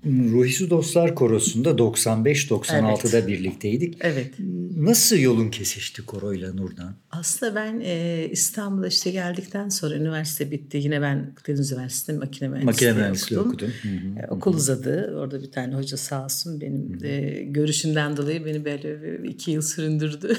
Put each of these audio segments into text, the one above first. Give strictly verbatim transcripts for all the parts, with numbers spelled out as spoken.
Ruhi Su Dostlar Korosu'nda doksan beş doksan altıda evet. birlikteydik. Evet. Nasıl yolun kesişti koroyla Nurdan? Aslında ben e, İstanbul'a işte geldikten sonra üniversite bitti. Yine ben Deniz Üniversitesi'nde makine mühendisliği, makine mühendisliği okudum. okudum. Hı hı, e, okul hı. uzadı. Orada bir tane hoca sağ olsun benim hı hı. E, görüşümden dolayı beni böyle iki yıl süründürdü.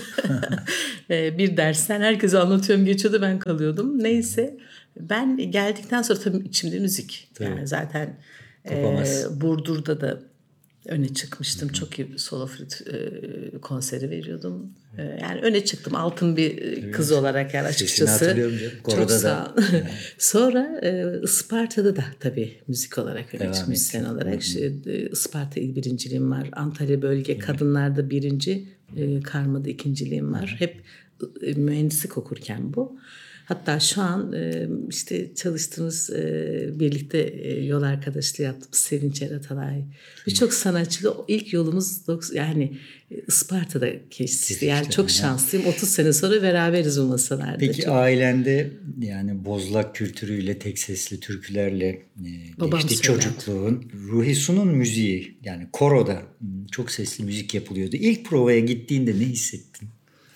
e, bir dersten herkese anlatıyorum geçiyordu, ben kalıyordum. Neyse ben geldikten sonra tabii içimde müzik. Tabii. Yani zaten e, Burdur'da da öne çıkmıştım. Hı-hı. Çok iyi solo flüt e, konseri veriyordum. E, yani öne çıktım. Altın bir evet. kız olarak yani açıkçası. Çok sağ ol. Yani. Sonra e, Isparta'da da tabii müzik olarak öne çıkmış müzisyen olarak. Hı-hı. Isparta il birinciliğim var. Antalya bölge evet. kadınlarda birinci, e, karmada ikinciliğim var. Hı-hı. Hep e, mühendislik okurken bu. Hatta şu an işte çalıştığımız, birlikte yol arkadaşlığı yaptığımız Sevinç Eratalay, birçok sanatçıyla ilk yolumuz yani Isparta'da geçti. İşte, yani çok şanslıyım. otuz sene sonra beraberiz bu masalarda. Peki çok... ailende yani bozlak kültürüyle, tek sesli türkülerle Babam geçti çocukluğun. Ruhi Su'nun müziği yani koroda çok sesli müzik yapılıyordu. İlk provaya gittiğinde ne hissettin?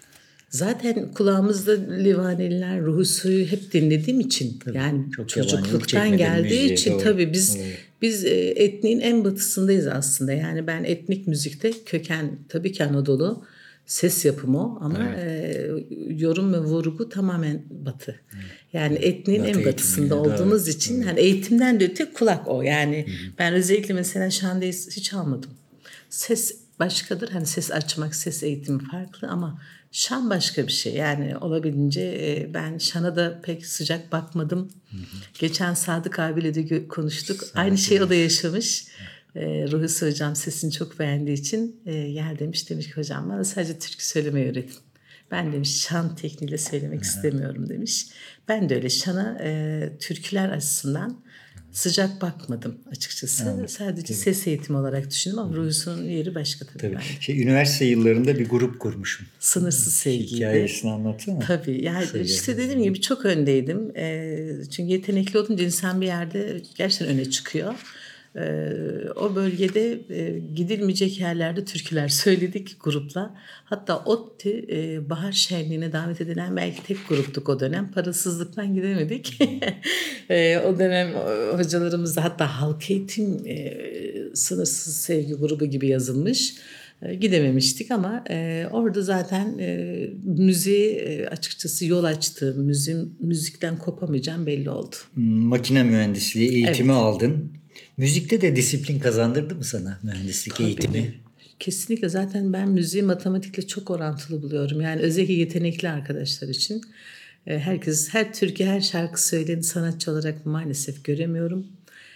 Zaten kulağımızda Livaneliler, Ruhi Su'yu hep dinlediğim için tabii, yani çocukluktan geldiği müziğe, için doğru. tabii biz evet. biz etniğin en batısındayız aslında. Yani ben etnik müzikte köken tabii ki Anadolu, ses yapımı o ama evet. e, yorum ve vurgu tamamen batı. Yani evet. etniğin batı en batısında olduğumuz doğru. için evet. hani eğitimden de öte kulak o. Yani Hı-hı. ben özellikle mesela şandeyiz hiç almadım. Ses başkadır. Hani ses açmak, ses eğitimi farklı ama şan başka bir şey. Yani olabildiğince e, ben şana da pek sıcak bakmadım. Hı hı. Geçen Sadık abiyle de gö- konuştuk. Sadık Aynı şeyi o da yaşamış. E, Ruhi Su hocam sesini çok beğendiği için e, gel demiş. Demiş ki hocam bana sadece türkü söylemeyi öğretin. Ben demiş şan tekniğiyle söylemek hı hı. istemiyorum demiş. Ben de öyle şana e, türküler açısından sıcak bakmadım açıkçası. Evet, Sadece evet. ses eğitimi olarak düşündüm ama Ruhi Su'nun yeri başka tabii. tabii. Şey, üniversite yıllarında bir grup kurmuşum. Sınırsız Sevgiydi. Hikayesini anlatsana. Tabii. Yani Sevgi. işte dediğim gibi çok öndeydim. E, çünkü yetenekli olunca insan bir yerde gerçekten öne çıkıyor. E, o bölgede e, gidilmeyecek yerlerde türküler söyledik grupla. Hatta ODTÜ e, Bahar Şenliği'ne davet edilen belki tek gruptuk o dönem. Parasızlıktan gidemedik. e, o dönem hocalarımız da hatta halk eğitim e, Sınırsız Sevgi grubu gibi yazılmış. E, gidememiştik ama e, orada zaten e, müziği e, açıkçası yol açtığım, müziğim, müzikten kopamayacağım belli oldu. Makine mühendisliği eğitimi evet. aldın. Müzikte de disiplin kazandırdı mı sana mühendislik Tabii. eğitimi? Kesinlikle. Zaten ben müziği matematikle çok orantılı buluyorum. Yani özellikle yetenekli arkadaşlar için. Herkes, her türkü, her şarkı söyleyeni sanatçı olarak maalesef göremiyorum.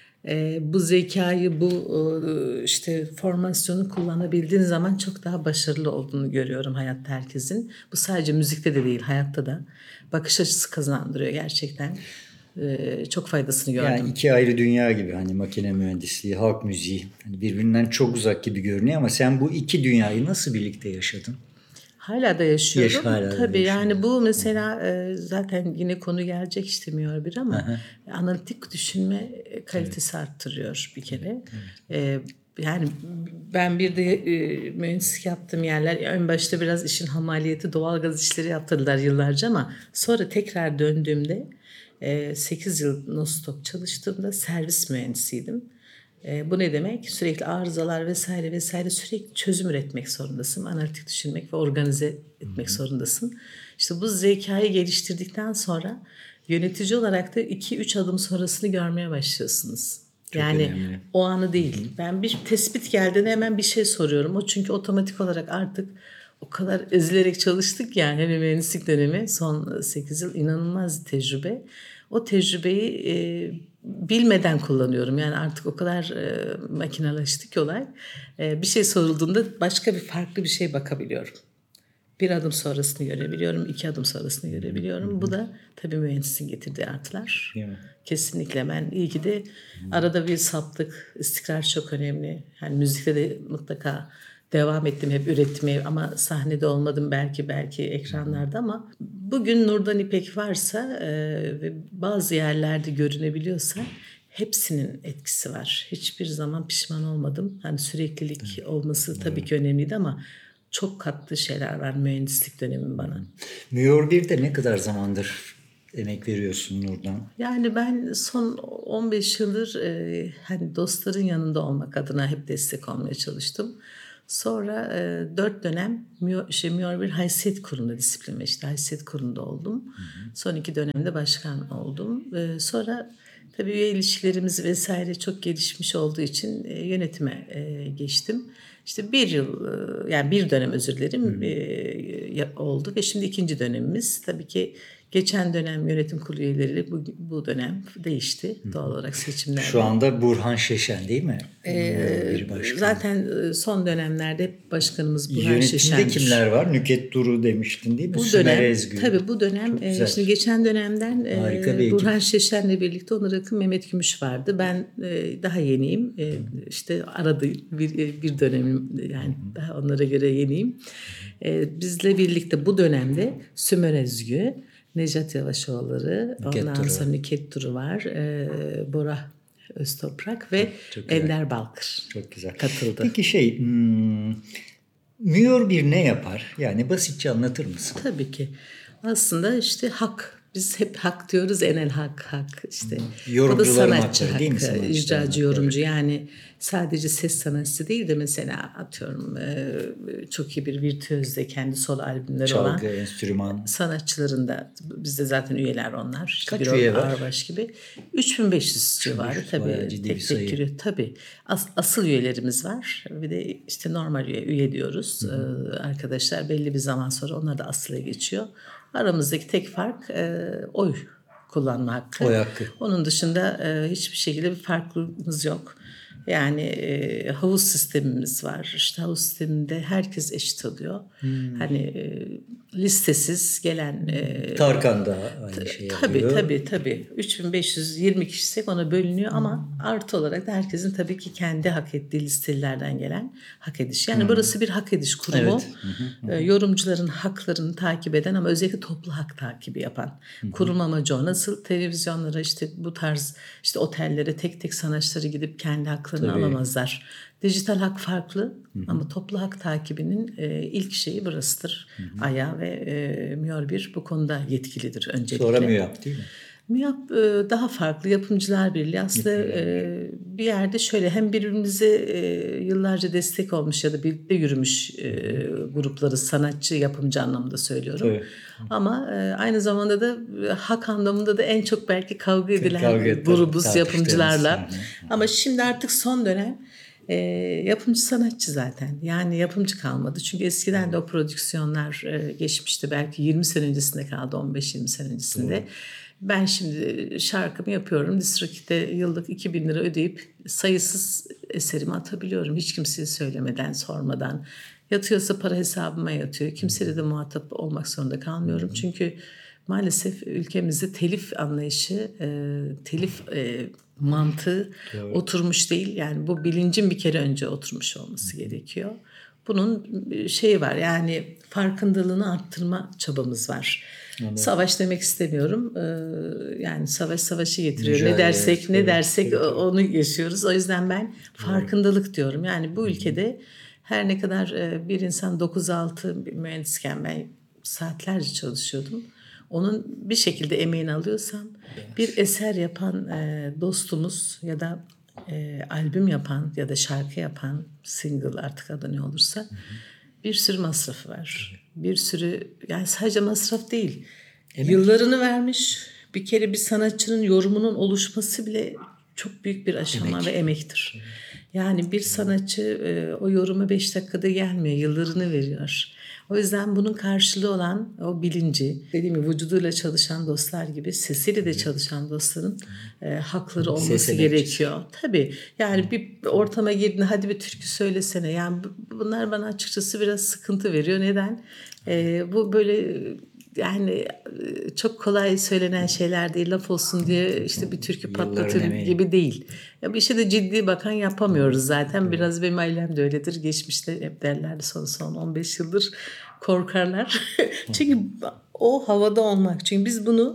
Bu zekayı, bu işte formasyonu kullanabildiğin zaman çok daha başarılı olduğunu görüyorum hayatta herkesin. Bu sadece müzikte de değil, hayatta da. Bakış açısı kazandırıyor gerçekten. Ee, çok faydasını gördüm. Yani iki ayrı dünya gibi hani makine mühendisliği, halk müziği hani birbirinden çok uzak gibi görünüyor ama sen bu iki dünyayı nasıl birlikte yaşadın? Hala da yaşıyorum. Yaş, hala Tabii da yani bu mesela e, zaten yine konu gelecek istemiyor bir ama Aha. analitik düşünme kalitesi evet. arttırıyor bir kere. Evet. E, yani ben bir de e, mühendislik yaptığım yerler en başta biraz işin hamaliyeti doğalgaz işleri yaptırdılar yıllarca ama sonra tekrar döndüğümde sekiz yıl Nostok çalıştığımda servis mühendisiydim. E, bu ne demek? Sürekli arızalar vesaire vesaire sürekli çözüm üretmek zorundasın. Analitik düşünmek ve organize etmek Hı-hı. zorundasın. İşte bu zekayı geliştirdikten sonra yönetici olarak da iki üç adım sonrasını görmeye başlıyorsunuz. Çok yani önemli. O anı değil. Hı-hı. Ben bir tespit geldiğinde hemen bir şey soruyorum. O çünkü otomatik olarak artık o kadar ezilerek çalıştık yani hani mühendislik dönemi son sekiz yıl inanılmaz tecrübe. O tecrübeyi e, bilmeden kullanıyorum. Yani artık o kadar e, makinalaştık ki olay. E, bir şey sorulduğunda başka bir farklı bir şey bakabiliyorum. Bir adım sonrasını görebiliyorum, iki adım sonrasını görebiliyorum. Hı-hı. Bu da tabii mühendisin getirdiği artılar. Evet. Kesinlikle ben iyi ki de arada bir saptık. İstikrar çok önemli. Yani müzikte de mutlaka devam ettim hep üretmeye ama sahnede olmadım belki belki ekranlarda ama bugün Nurdan İpek varsa e, ve bazı yerlerde görünebiliyorsa hepsinin etkisi var. Hiçbir zaman pişman olmadım. Hani süreklilik olması tabii ki önemliydi ama çok katlı şeyler var mühendislik dönemi bana. Müyor bir'de ne kadar zamandır emek veriyorsun Nurdan? Yani ben son on beş yıldır e, hani dostların yanında olmak adına hep destek olmaya çalıştım. Sonra e, dört dönem Müyor, şey, Müyor bir Haysiyet Kurulu'nda disiplin ve işte Haysiyet Kurulu'nda oldum. Hı hı. Son iki dönemde başkan oldum. E, sonra tabii üye ilişkilerimiz vesaire çok gelişmiş olduğu için e, yönetime e, geçtim. İşte bir yıl e, yani bir dönem özür dilerim e, oldu ve şimdi ikinci dönemimiz. Tabii ki geçen dönem yönetim kurulu üyeleri bu, bu dönem değişti doğal olarak seçimlerde. Şu anda Burhan Şeşen değil mi? Ee, zaten son dönemlerde hep başkanımız Burhan Yönetimde Şeşen'dir. Yönetimde kimler var? Nüket Duru demiştin değil mi? Bu Sümer dönem, Ezgü. tabii bu dönem e, şimdi geçen dönemden e, Burhan Şeşen'le birlikte Onur Akın, Mehmet Gümüş vardı. Ben e, daha yeniyim. E, işte arada bir, bir dönemim yani daha onlara göre yeniyim. E, bizle birlikte bu dönemde Sümer Ezgü, Necat Yavaşoğulları, Nüket ondan Duru. sonra Nüket Duru var, e, Bora Öztoprak ve çok Ender Balkır. Çok güzel. Katıldı. Peki şey, hmm, Müyor bir ne yapar? Yani basitçe anlatır mısın? Tabii ki. Aslında işte hak. Biz hep hak diyoruz, enel hak, hak işte. Yorumcuların o da sanatçı hakları, değil mi? hakkı, Sanatçı icracı, hakları. yorumcu. Yani sadece ses sanatçısı değil de mesela atıyorum çok iyi bir virtüözde kendi solo albümleri Çalgı, olan enstrüman. Sanatçıların da bizde zaten üyeler onlar. İşte Kaç bir üye var? Ağırbaş gibi. üç bin beş yüz civarı tabii. Tek tek giriyor. Tabii. As, asıl üyelerimiz var. Bir de işte normal üye, üye diyoruz. Ee, arkadaşlar belli bir zaman sonra onlar da asıla geçiyor. Aramızdaki tek fark e, oy kullanma hakkı. Oy hakkı. Onun dışında e, hiçbir şekilde bir farklılığımız yok. Yani e, havuz sistemimiz var. İşte havuz sisteminde herkes eşit oluyor. Hmm. Hani e, listesiz gelen... E, Tarkan da aynı şeyi tabii, yapıyor. Tabii tabii. üç bin beş yüz yirmi kişisek ona bölünüyor hmm. ama artı olarak da herkesin tabii ki kendi hak ettiği listelerden gelen hak ediş. Yani hmm. burası bir hak ediş kurumu. Evet. E, yorumcuların haklarını takip eden ama özellikle toplu hak takibi yapan. Hmm. Kurum amacı o. Nasıl televizyonlara işte bu tarz işte otellere tek tek sanatçıları gidip kendi haklarını Tabii. alamazlar. Dijital hak farklı Hı-hı. ama toplu hak takibinin e, ilk şeyi burasıdır. Hı-hı. Aya ve e, Müyor bir bu konuda yetkilidir öncelikle. Sonra MÜYAP değil mi? MÜYAP e, daha farklı. Yapımcılar Birliği aslında e, bir yerde şöyle hem birbirimize e, yıllarca destek olmuş ya da birlikte yürümüş e, grupları sanatçı yapımcı anlamında söylüyorum. Evet. Ama e, aynı zamanda da e, hak anlamında da en çok belki kavga edilen kavga grubuz yapımcılarla. Ama şimdi artık son dönem E, yapımcı sanatçı zaten. Yani yapımcı kalmadı. Çünkü eskiden de o prodüksiyonlar e, geçmişti. Belki yirmi sene öncesinde kaldı. on beş yirmi sene öncesinde. Evet. Ben şimdi şarkımı yapıyorum. Distrikte yıllık iki bin lira ödeyip sayısız eserimi atabiliyorum. Hiç kimseye söylemeden, sormadan. Yatıyorsa para hesabıma yatıyor. Kimseyle de muhatap olmak zorunda kalmıyorum. Hı-hı. Çünkü maalesef ülkemizde telif anlayışı, e, telif e, mantığı evet. oturmuş değil. Yani bu bilincin bir kere önce oturmuş olması Hı-hı. gerekiyor. Bunun şeyi var yani farkındalığını arttırma çabamız var. Evet. Savaş demek istemiyorum. Ee, yani savaş savaşı getiriyor. Mücadele, ne dersek evet, ne dersek evet. onu yaşıyoruz. O yüzden ben farkındalık evet. diyorum. Yani bu ülkede her ne kadar bir insan dokuz altı bir mühendisken ben saatlerce çalışıyordum. Onun bir şekilde emeğini alıyorsam evet. bir eser yapan e, dostumuz ya da e, albüm yapan ya da şarkı yapan single artık adı ne olursa hı hı. bir sürü masrafı var. Evet. Bir sürü yani sadece masraf değil. Emek. Yıllarını vermiş. Bir kere bir sanatçının yorumunun oluşması bile çok büyük bir aşama Emek. ve emektir. Evet. Yani bir sanatçı e, o yoruma beş dakikada gelmiyor. Yıllarını veriyor. O yüzden bunun karşılığı olan o bilinci, dediğim gibi vücuduyla çalışan dostlar gibi sesiyle de çalışan dostların e, hakları olması Ses gerekiyor. Emekçisi. Tabii yani bir ortama girdiğinde hadi bir türkü söylesene. Yani bunlar bana açıkçası biraz sıkıntı veriyor. Neden? E, bu böyle yani çok kolay söylenen şeyler değil. Laf olsun diye işte bir türkü patlatır gibi değil. Ya bir şey de ciddi bakan yapamıyoruz zaten. Biraz benim ailem de öyledir. Geçmişte hep derlerdi son son on beş yıldır korkarlar. Çünkü o havada olmak. Çünkü biz bunu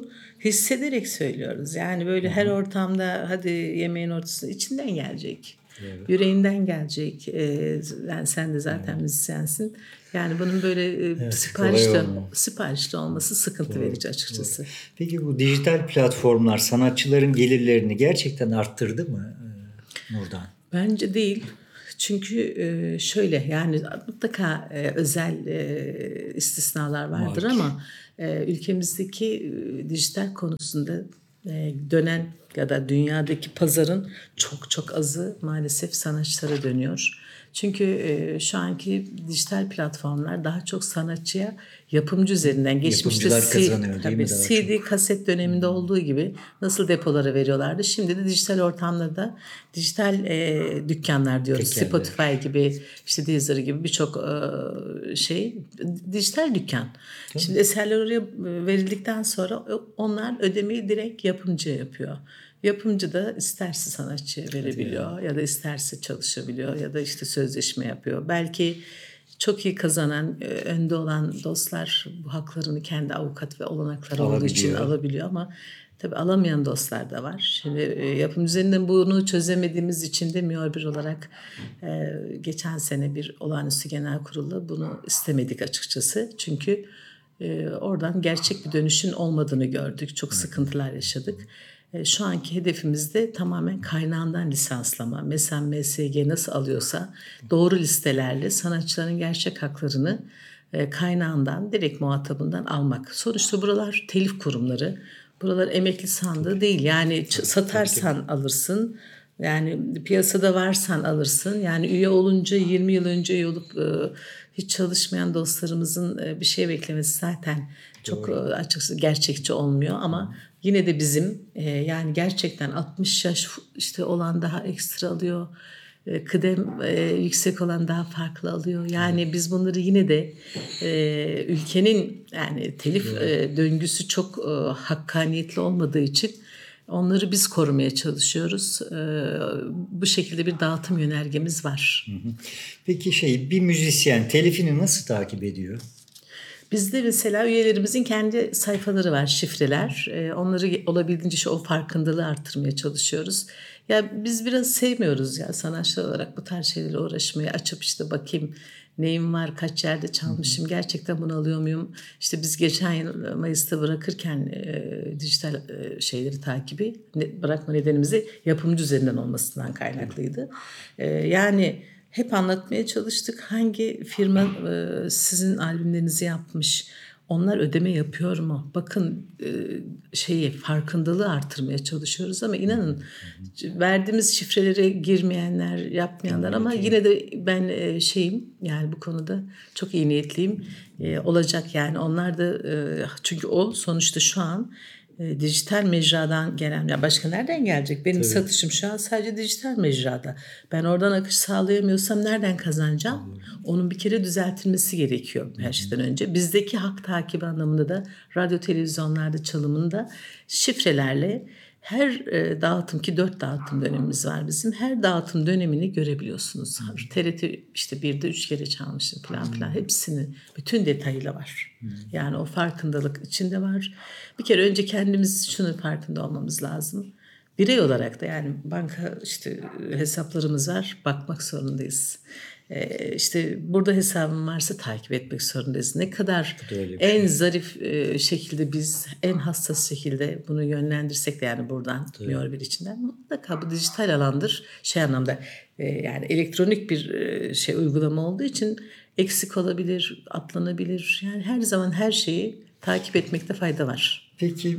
hissederek söylüyoruz. Yani böyle her ortamda hadi yemeğin ortasında içinden gelecek. Evet. Yüreğinden gelecek. Ee, yani sen de zaten evet. müzisyensin. Yani bunun böyle evet, siparişli, siparişli olması sıkıntı doğru, verici açıkçası. Doğru. Peki bu dijital platformlar sanatçıların gelirlerini gerçekten arttırdı mı Nurdan? Bence değil. Çünkü şöyle yani mutlaka özel istisnalar vardır var. Ama ülkemizdeki dijital konusunda dönen ya da dünyadaki pazarın çok çok azı maalesef sanatçılara dönüyor. Çünkü şu anki dijital platformlar daha çok sanatçıya yapımcı üzerinden geçmişte kazanıyor, değil mi? C D, kaset döneminde olduğu gibi nasıl depolara veriyorlardı. Şimdi de dijital ortamlarda dijital e, dükkanlar diyoruz. Peki, Spotify evet. gibi, işte Deezer gibi birçok e, şey dijital dükkan. Değil Şimdi mi? Eserler oraya verildikten sonra onlar ödemeyi direkt yapımcıya yapıyor. Yapımcı da isterse sanatçıya verebiliyor yani. Ya da isterse çalışabiliyor ya da işte sözleşme yapıyor. Belki çok iyi kazanan, önde olan dostlar bu haklarını kendi avukat ve olanakları alabiliyor. Olduğu için alabiliyor ama tabii alamayan dostlar da var. Şimdi yapımcı üzerinden bunu çözemediğimiz için de mühabir olarak geçen sene bir olağanüstü genel kurulda bunu istemedik açıkçası. Çünkü oradan gerçek bir dönüşün olmadığını gördük. Çok sıkıntılar yaşadık. Şu anki hedefimiz de tamamen kaynağından lisanslama. Mesela M S G nasıl alıyorsa doğru listelerle sanatçıların gerçek haklarını kaynağından, direkt muhatabından almak. Sonuçta buralar telif kurumları, buralar emekli sandığı değil. Yani satarsan alırsın, yani piyasada varsan alırsın. Yani üye olunca yirmi yıl önce üye olup hiç çalışmayan dostlarımızın bir şey beklemesi zaten çok doğru. Açıkçası gerçekçi olmuyor ama yine de bizim yani gerçekten altmış yaş işte olan daha ekstra alıyor. Kıdem e, yüksek olan daha farklı alıyor. Yani evet. Biz bunları yine de e, ülkenin yani telif evet. e, döngüsü çok e, hakkaniyetli olmadığı için onları biz korumaya çalışıyoruz. E, bu şekilde bir dağıtım yönergemiz var. Hı hı. Peki şey bir müzisyen telifini nasıl takip ediyor? Bizde mesela üyelerimizin kendi sayfaları var, şifreler. E, onları olabildiğince şu o farkındalığı arttırmaya çalışıyoruz. Ya biz biraz sevmiyoruz ya sanatçı olarak bu tarz şeylerle uğraşmayı. Açıp işte bakayım neyim var, kaç yerde çalmışım, hı hı. Gerçekten bunu alıyor muyum? İşte biz geçen yıl Mayıs'ta bırakırken e, dijital e, şeyleri takibi ne, bırakma nedenimizi yapımcı üzerinden olmasından kaynaklıydı. E, yani hep anlatmaya çalıştık. Hangi firma e, sizin albümlerinizi yapmış? Onlar ödeme yapıyor mu? Bakın e, şeyi farkındalığı artırmaya çalışıyoruz ama inanın verdiğimiz şifrelere girmeyenler, yapmayanlar ama yine de ben e, şeyim yani bu konuda çok iyi niyetliyim. E, olacak yani onlar da e, çünkü o sonuçta şu an E, dijital mecradan gelen, ya başka nereden gelecek? Benim Tabii. satışım şu an sadece dijital mecrada. Ben oradan akış sağlayamıyorsam nereden kazanacağım? Hmm. Onun bir kere düzeltilmesi gerekiyor her şeyden önce. Bizdeki hak takibi anlamında da radyo televizyonlarda çalımında şifrelerle her e, dağıtım ki dört dağıtım dönemimiz var bizim. Her dağıtım dönemini görebiliyorsunuz. Hmm. T R T işte birde üç kere çalmıştım falan filan. Hepsini bütün detayıyla var. Hmm. Yani o farkındalık içinde var. Bir kere önce kendimiz şunun farkında olmamız lazım. Birey olarak da yani banka işte hesaplarımız var. Bakmak zorundayız. Ee, işte burada hesabım varsa takip etmek zorundayız. Ne kadar en şey. zarif e, şekilde biz en hassas şekilde bunu yönlendirsek de yani buradan mühabir içinden mutlaka bu dijital alandır. Şey anlamda e, yani elektronik bir e, şey uygulama olduğu için eksik olabilir, atlanabilir. Yani her zaman her şeyi takip etmekte fayda var. Peki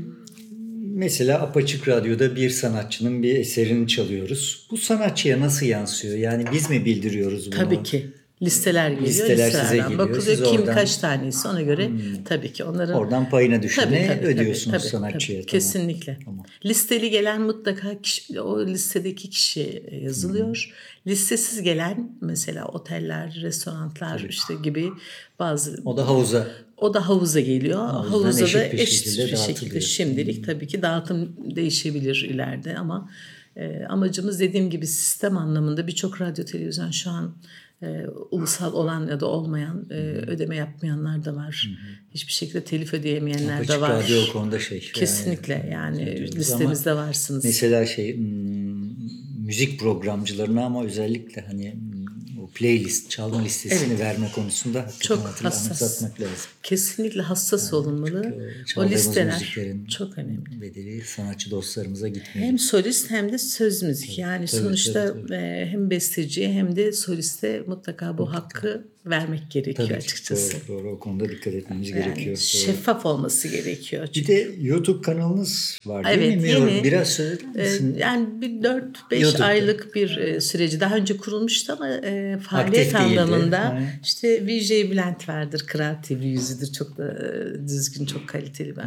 mesela Apaçık Radyo'da bir sanatçının bir eserini çalıyoruz. Bu sanatçıya nasıl yansıyor? Yani biz mi bildiriyoruz bunu? Tabii ki. Listeler geliyor. Listeler size geliyor. Bakılıyor Siz kim oradan, kaç taneyse ona göre hmm, tabii ki onların oradan payına düşene tabii, tabii, ödüyorsunuz tabii, sanatçıya. Tabii, tamam. Kesinlikle. Tamam. Listeli gelen mutlaka kişi, o listedeki kişi yazılıyor. Hmm. Listesiz gelen mesela oteller, restoranlar tabii. işte gibi bazı. O da havuza. O da havuza geliyor. Havuza eşit da bir eşit şekilde, bir şekilde şimdilik hmm. tabii ki dağıtım değişebilir ileride ama e, amacımız dediğim gibi sistem anlamında birçok radyo televizyon şu an e, ulusal olan ya da olmayan e, ödeme yapmayanlar da var. Hı hı. Hiçbir şekilde telif ödeyemeyenler Açık de var. radyo o konuda şey. Kesinlikle yani, yani listemizde ama varsınız. Mesela şey müzik programcılarına ama özellikle hani o playlist, çalma listesini evet. verme konusunda çok hassas. Lazım. Kesinlikle hassas yani olunmalı. O listeler çok önemli. Bedeli sanatçı dostlarımıza gitmiyor. Hem solist hem de söz müzik. Tabii, yani tabii, sonuçta tabii, tabii. hem besteciye hem de soliste mutlaka bu mutlaka. hakkı vermek gerekiyor tabii, açıkçası. Doğru, doğru o konuda dikkat etmemiz yani gerekiyor. Şeffaf doğru. olması gerekiyor. Çünkü. Bir de YouTube kanalınız var değil evet, mi? Yeni, Biraz söyler misin? Yani bir dört beş aylık bir süreci daha önce kurulmuştu ama e, faaliyet anlamında yani. işte V J Bülent vardır. Kral T V yüzüdür. Çok da düzgün, çok kaliteli.